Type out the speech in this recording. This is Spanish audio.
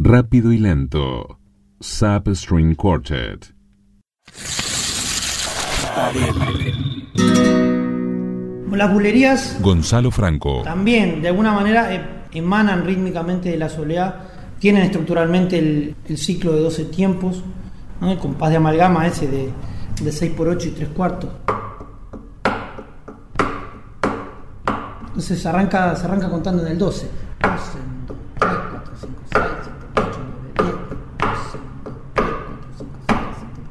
Rápido y lento. Sub String Quartet. Las bulerías Gonzalo Franco. también, de alguna manera, emanan rítmicamente de la soleá, tienen estructuralmente el ciclo de 12 tiempos, ¿no? El compás de amalgama ese de 6x8 y 3/4. Entonces se arranca contando en el 12. 12